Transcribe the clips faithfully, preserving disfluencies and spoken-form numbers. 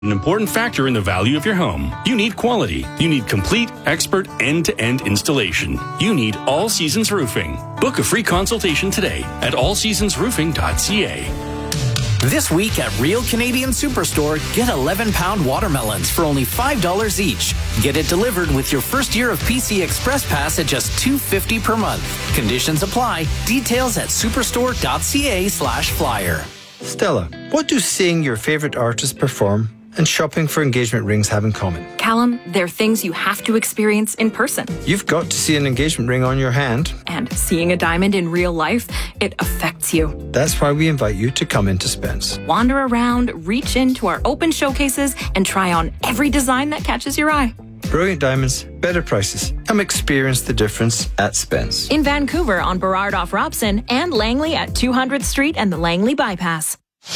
An important factor in the value of your home. You need quality. You need complete, expert, end-to-end installation. You need All Seasons Roofing. Book a free consultation today at all seasons roofing dot c a. This week at Real Canadian Superstore, get eleven pound watermelons for only five dollars each. Get it delivered with your first year of P C Express Pass at just two dollars and fifty cents per month. Conditions apply. Details at superstore dot c a slash flyer. Stella, what do seeing your favorite artist perform and shopping for engagement rings have in common? Callum, they're things you have to experience in person. You've got to see an engagement ring on your hand. And seeing a diamond in real life, it affects you. That's why we invite you to come into Spence. Wander around, reach into our open showcases, and try on every design that catches your eye. Brilliant diamonds, better prices. Come experience the difference at Spence. In Vancouver on Burrard off Robson and Langley at two hundredth Street and the Langley Bypass.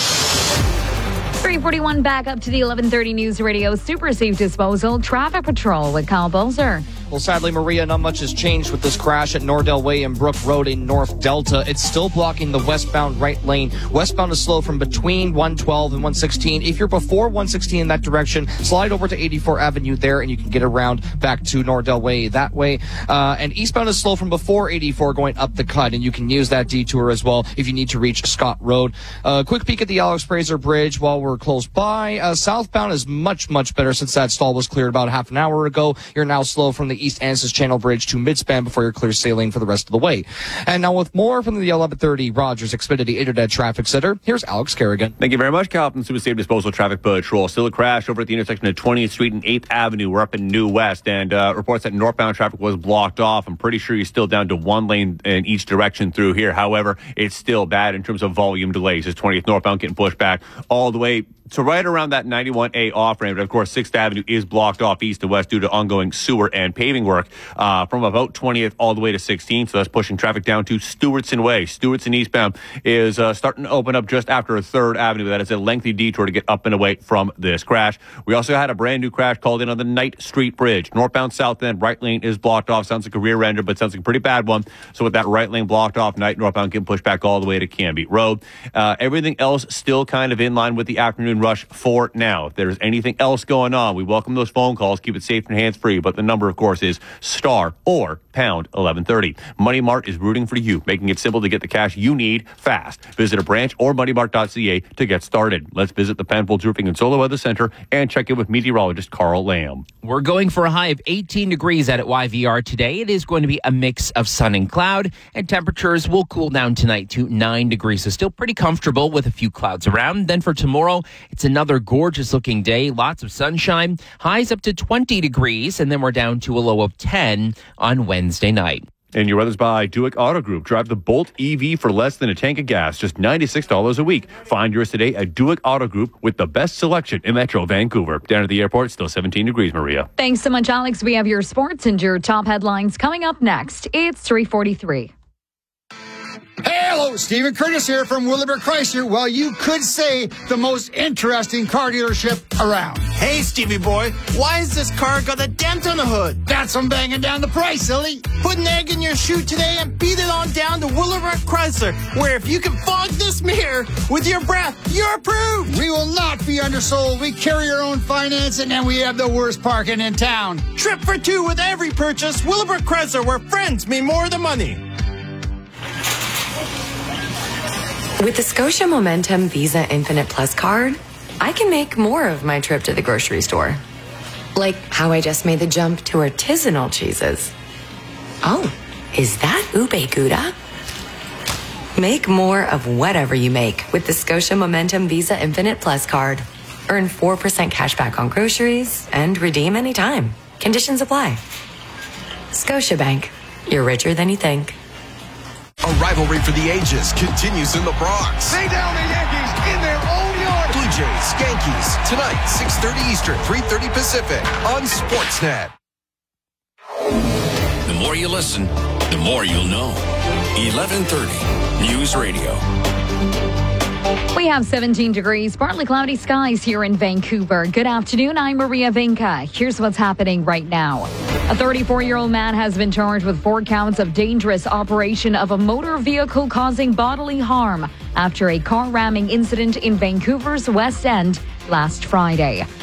three forty-one back up to the eleven thirty News Radio Super Safe Disposal Traffic Patrol with Kyle Bolzer. Well, sadly, Maria, not much has changed with this crash at Nordell Way and Brook Road in North Delta. It's still blocking the westbound right lane. Westbound is slow from between one twelve and one sixteen. If you're before one sixteen in that direction, slide over to eighty-four Avenue there, and you can get around back to Nordell Way that way. Uh, and eastbound is slow from before eighty-four going up the cut, and you can use that detour as well if you need to reach Scott Road. Uh, quick peek at the Alex Fraser Bridge while we're close by. Uh, southbound is much, much better since that stall was cleared about half an hour ago. You're now slow from the East Ansis Channel Bridge to Midspan before you're clear sailing for the rest of the way. And now with more from the eleven thirty Rogers Xfinity Internet Traffic Center, here's Alex Kerrigan. Thank you very much, Carlton. Super Safe Disposal Traffic Patrol. Still a crash over at the intersection of twentieth Street and eighth Avenue. We're up in New West, and uh, reports that northbound traffic was blocked off. I'm pretty sure you're still down to one lane in each direction through here. However, it's still bad in terms of volume delays. As twentieth northbound getting pushed back all the way to right around that ninety-one A off-ramp. But of course, sixth Avenue is blocked off east to west due to ongoing sewer and paving work uh, from about twentieth all the way to sixteenth. So that's pushing traffic down to Stewartson Way. Stewartson eastbound is uh, starting to open up just after third Avenue. That is a lengthy detour to get up and away from this crash. We also had a brand new crash called in on the Knight Street Bridge. Northbound south end, right lane is blocked off. Sounds like a rear ender, but sounds like a pretty bad one. So with that right lane blocked off, Knight northbound getting pushed back all the way to Canby Road. Uh, everything else still kind of in line with the afternoon rush for now. If there's anything else going on, we welcome those phone calls. Keep it safe and hands-free. But the number, of course, is star or pound eleven thirty. Money Mart is rooting for you, making it simple to get the cash you need fast. Visit a branch or money mart dot c a to get started. Let's visit the Penfolds Roofing and Solar Weather Center and check in with meteorologist Carl Lamb. We're going for a high of eighteen degrees out at Y V R today. It is going to be a mix of sun and cloud, and temperatures will cool down tonight to nine degrees. So still pretty comfortable with a few clouds around. Then for tomorrow, it's another gorgeous looking day. Lots of sunshine. Highs up to twenty degrees, and then we're down to a low of ten on Wednesday night. And your weather's by Duick Auto Group. Drive the Bolt E V for less than a tank of gas, just ninety-six dollars a week. Find yours today at Duick Auto Group with the best selection in Metro Vancouver. Down at the airport, still seventeen degrees, Maria. Thanks so much, Alex. We have your sports and your top headlines coming up next. It's three forty-three. Hello, Stephen Curtis here from Willowbrook Chrysler. Well, you could say the most interesting car dealership around. Hey, Stevie boy, why has this car got a dent on the hood? That's from banging down the price, silly. Put an egg in your shoe today and beat it on down to Willowbrook Chrysler, where if you can fog this mirror with your breath, you're approved. We will not be undersold. We carry our own financing, and we have the worst parking in town. Trip for two with every purchase. Willowbrook Chrysler, where friends mean more than money. With the Scotia Momentum Visa Infinite Plus card, I can make more of my trip to the grocery store. Like how I just made the jump to artisanal cheeses. Oh, is that Ube Gouda? Make more of whatever you make with the Scotia Momentum Visa Infinite Plus card. Earn four percent cash back on groceries and redeem anytime. Conditions apply. Scotiabank. You're richer than you think. A rivalry for the ages continues in the Bronx. They down the Yankees in their own yard. Blue Jays, Yankees, tonight, six thirty Eastern, three thirty Pacific on Sportsnet. The more you listen, the more you'll know. eleven thirty News Radio. We have seventeen degrees, partly cloudy skies here in Vancouver. Good afternoon, I'm Maria Vinca. Here's what's happening right now. A thirty-four-year-old man has been charged with four counts of dangerous operation of a motor vehicle causing bodily harm after a car ramming incident in Vancouver's West End. last Friday.